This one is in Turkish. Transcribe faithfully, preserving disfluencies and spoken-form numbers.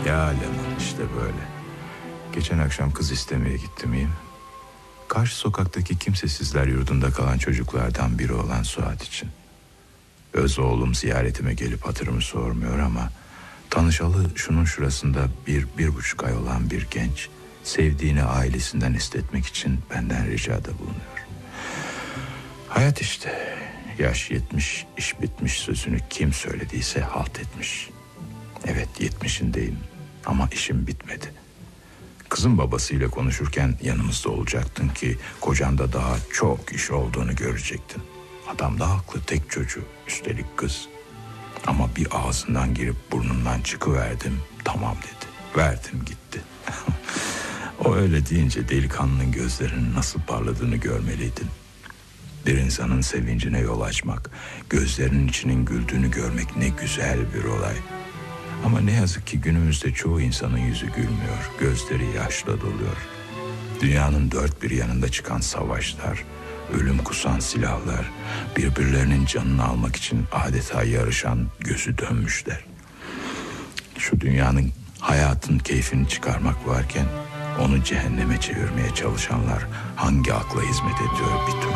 Ya Leman, işte böyle. Geçen akşam kız istemeye gittim iyiyim. Karşı sokaktaki kimsesizler yurdunda kalan çocuklardan biri olan Suat için. Öz oğlum ziyaretime gelip hatırımı sormuyor ama tanışalı şunun şurasında bir, bir buçuk ay olan bir genç sevdiğini ailesinden istetmek için benden ricada bulunuyor. Hayat işte. Yaş yetmiş, iş bitmiş sözünü kim söylediyse halt etmiş. Evet, yetmişindeyim ama işim bitmedi. Kızın babasıyla konuşurken yanımızda olacaktın ki kocanda daha çok iş olduğunu görecektin. Adam da haklı, tek çocuğu, üstelik kız. Ama bir ağzından girip burnundan çıkıverdim, tamam dedi. Verdim gitti. O öyle deyince delikanlının gözlerinin nasıl parladığını görmeliydin. Bir insanın sevincine yol açmak, gözlerinin içinin güldüğünü görmek ne güzel bir olay. Ama ne yazık ki günümüzde çoğu insanın yüzü gülmüyor, gözleri yaşla doluyor. Dünyanın dört bir yanında çıkan savaşlar, ölüm kusan silahlar, birbirlerinin canını almak için adeta yarışan gözü dönmüşler. Şu dünyanın, hayatın keyfini çıkarmak varken onu cehenneme çevirmeye çalışanlar hangi akla hizmet ediyor bir türlü